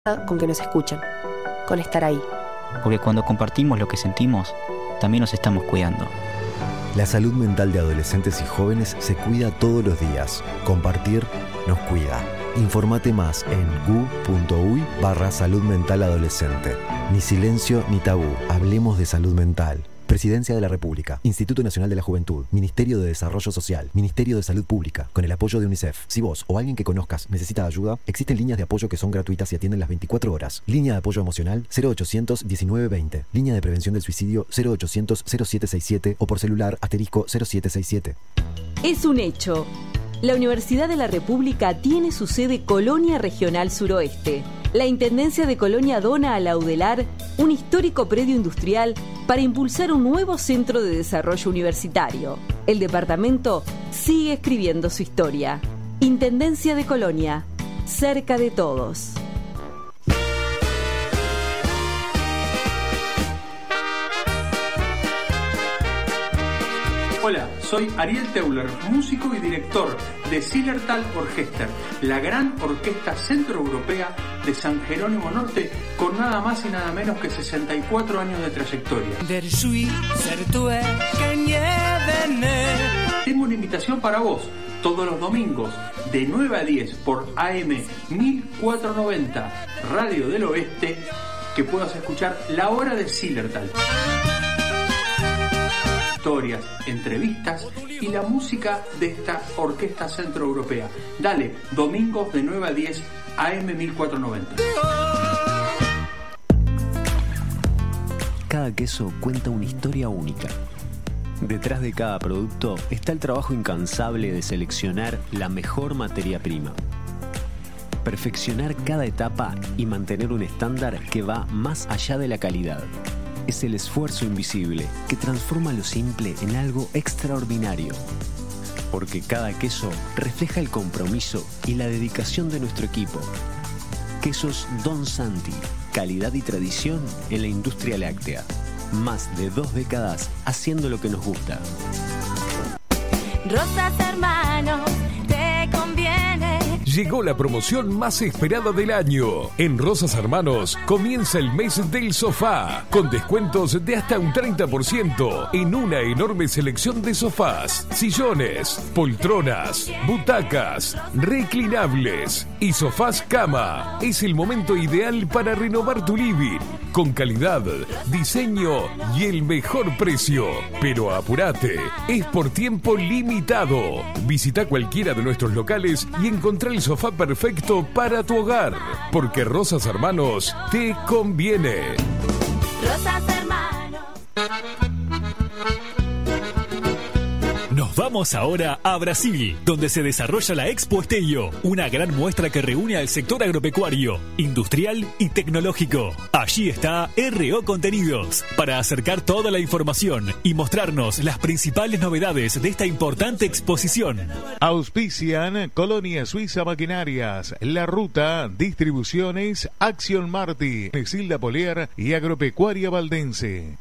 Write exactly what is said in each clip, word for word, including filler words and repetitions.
con que nos escuchen, con estar ahí. Porque cuando compartimos lo que sentimos, también nos estamos cuidando. La salud mental de adolescentes y jóvenes se cuida todos los días. Compartir nos cuida. Informate más en gu.uy barra salud mental adolescente. Ni silencio ni tabú. Hablemos de salud mental. Presidencia de la República, Instituto Nacional de la Juventud, Ministerio de Desarrollo Social, Ministerio de Salud Pública, con el apoyo de UNICEF. Si vos o alguien que conozcas necesita ayuda, existen líneas de apoyo que son gratuitas y atienden las veinticuatro horas. Línea de apoyo emocional cero ochocientos diecinueve veinte. Línea de prevención del suicidio cero ochocientos cero siete sesenta y siete o por celular asterisco cero siete sesenta y siete. Es un hecho. La Universidad de la República tiene su sede Colonia Regional Suroeste. La Intendencia de Colonia dona a la UDELAR un histórico predio industrial para impulsar un nuevo centro de desarrollo universitario. El departamento sigue escribiendo su historia. Intendencia de Colonia, cerca de todos. Hola, soy Ariel Teuler, músico y director de Zillertal Orchester, la gran orquesta centroeuropea de San Jerónimo Norte, con nada más y nada menos que sesenta y cuatro años de trayectoria. Tengo una invitación para vos, todos los domingos, de nueve a diez, por A M mil cuatrocientos noventa, Radio del Oeste, que puedas escuchar La Hora de Zillertal. Historias, entrevistas y la música de esta orquesta centroeuropea. Dale, domingos de nueve a diez, A M mil cuatrocientos noventa. Cada queso cuenta una historia única. Detrás de cada producto está el trabajo incansable de seleccionar la mejor materia prima. Perfeccionar cada etapa y mantener un estándar que va más allá de la calidad. Es el esfuerzo invisible que transforma lo simple en algo extraordinario. Porque cada queso refleja el compromiso y la dedicación de nuestro equipo. Quesos Don Santi, calidad y tradición en la industria láctea. Más de dos décadas haciendo lo que nos gusta. Rosas Hermanos, te conviene. Llegó la promoción más esperada del año. En Rosas Hermanos comienza el mes del sofá, con descuentos de hasta un treinta por ciento en una enorme selección de sofás, sillones, poltronas, butacas, reclinables y sofás cama. Es el momento ideal para renovar tu living, con calidad, diseño y el mejor precio. Pero apurate, es por tiempo limitado. Visita cualquiera de nuestros locales y encontrá el sofá perfecto para tu hogar, porque Rosas Hermanos te conviene. Rosas Hermanos. Nos vamos ahora a Brasil, donde se desarrolla la Expo Esteio, una gran muestra que reúne al sector agropecuario, industrial y tecnológico. Allí está R O Contenidos, para acercar toda la información y mostrarnos las principales novedades de esta importante exposición. Auspician Colonia Suiza Maquinarias, La Ruta, Distribuciones, Acción Marti, Silda Polier y Agropecuaria Valdense.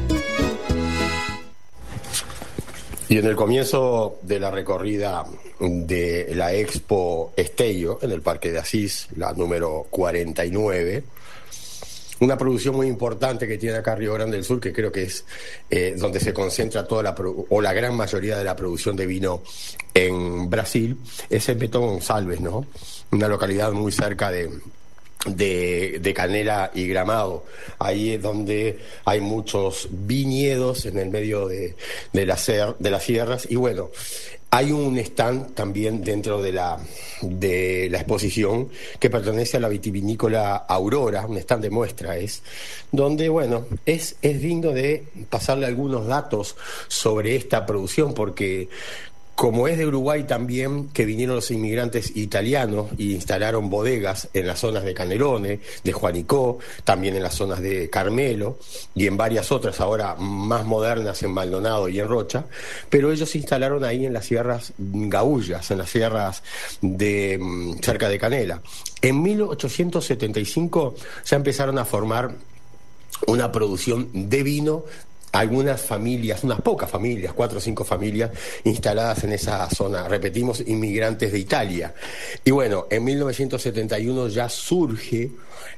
Y en el comienzo de la recorrida de la Expo Esteio, en el Parque de Asís, la número cuarenta y nueve, una producción muy importante que tiene acá Río Grande del Sur, que creo que es eh, donde se concentra toda la o la gran mayoría de la producción de vino en Brasil, es en Beto Gonçalves, ¿no? Una localidad muy cerca de De, de Canela y Gramado. Ahí es donde hay muchos viñedos en el medio de, de, la ser, de las sierras. Y bueno, hay un stand también dentro de la, de la exposición que pertenece a la vitivinícola Aurora, un stand de muestra es, donde, bueno, es, es digno de pasarle algunos datos sobre esta producción, porque como es de Uruguay también, que vinieron los inmigrantes italianos y instalaron bodegas en las zonas de Canelone, de Juanicó, también en las zonas de Carmelo y en varias otras ahora más modernas en Maldonado y en Rocha, pero ellos se instalaron ahí en las sierras gaullas, en las sierras de cerca de Canela. En mil ochocientos setenta y cinco ya empezaron a formar una producción de vino algunas familias, unas pocas familias, cuatro o cinco familias instaladas en esa zona, repetimos, inmigrantes de Italia. Y bueno, en mil novecientos setenta y uno ya surge